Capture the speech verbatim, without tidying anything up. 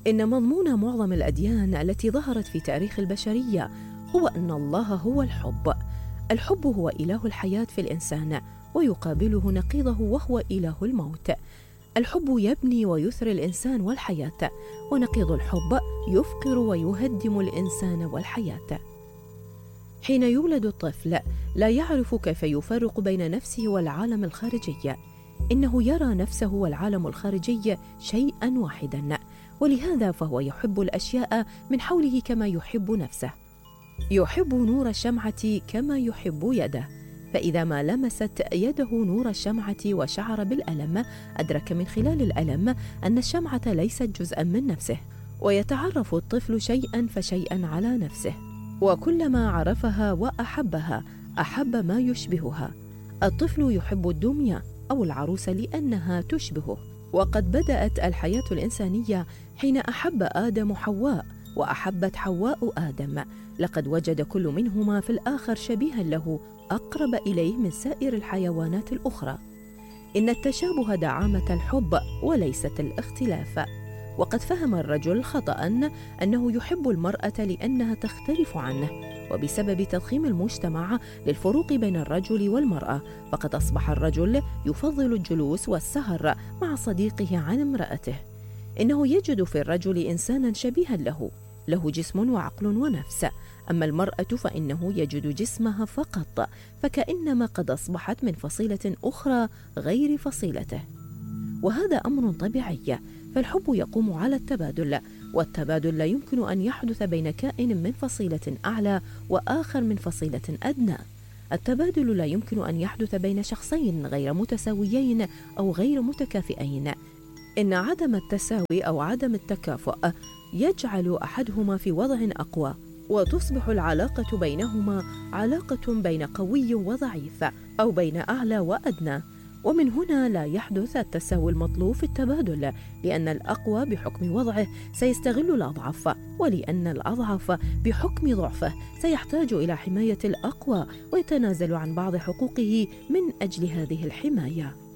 إن مضمون معظم الأديان التي ظهرت في تاريخ البشرية هو أن الله هو الحب. الحب هو إله الحياة في الإنسان، ويقابله نقيضه وهو إله الموت. الحب يبني ويثري الإنسان والحياة، ونقيض الحب يفقر ويهدم الإنسان والحياة. حين يولد الطفل لا يعرف كيف يفرق بين نفسه والعالم الخارجي، إنه يرى نفسه والعالم الخارجي شيئا واحدا، ولهذا فهو يحب الأشياء من حوله كما يحب نفسه. يحب نور الشمعة كما يحب يده، فإذا ما لمست يده نور الشمعة وشعر بالألم، أدرك من خلال الألم أن الشمعة ليست جزءا من نفسه، ويتعرف الطفل شيئا فشيئا على نفسه، وكلما عرفها وأحبها أحب ما يشبهها. الطفل يحب الدمية أو العروس لأنها تشبهه. وقد بدأت الحياة الإنسانية حين أحب آدم حواء وأحبت حواء آدم. لقد وجد كل منهما في الآخر شبيها له أقرب إليه من سائر الحيوانات الأخرى. إن التشابه دعامة الحب وليست الاختلاف. وقد فهم الرجل خطأ أنه يحب المرأة لأنها تختلف عنه، وبسبب تضخيم المجتمع للفروق بين الرجل والمرأة، فقد أصبح الرجل يفضل الجلوس والسهر مع صديقه عن امرأته. إنه يجد في الرجل إنسانا شبيها له، له جسم وعقل ونفس، أما المرأة فإنه يجد جسمها فقط، فكأنما قد أصبحت من فصيلة أخرى غير فصيلته. وهذا أمر طبيعي، فالحب يقوم على التبادل، والتبادل لا يمكن أن يحدث بين كائن من فصيلة أعلى وآخر من فصيلة أدنى. التبادل لا يمكن أن يحدث بين شخصين غير متساويين أو غير متكافئين. إن عدم التساوي أو عدم التكافؤ يجعل أحدهما في وضع أقوى، وتصبح العلاقة بينهما علاقة بين قوي وضعيف، أو بين أعلى وأدنى. ومن هنا لا يحدث التساوي المطلوب في التبادل، لأن الأقوى بحكم وضعه سيستغل الأضعف، ولأن الأضعف بحكم ضعفه سيحتاج إلى حماية الأقوى ويتنازل عن بعض حقوقه من أجل هذه الحماية.